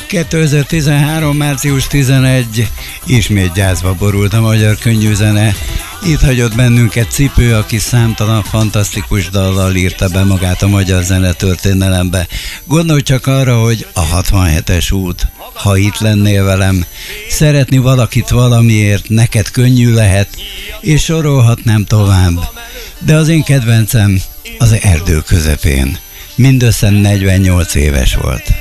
2013. március 11. Ismét gyászba borult a magyar könnyűzene. Itt hagyott bennünket Cipő, aki számtalan fantasztikus dallal írta be magát a magyar zenetörténelembe. Gondolj csak arra, hogy a 67-es út, ha itt lennél velem, szeretni valakit valamiért, neked könnyű lehet, és sorolhatnám tovább. De az én kedvencem az erdő közepén. Mindössze 48 éves volt.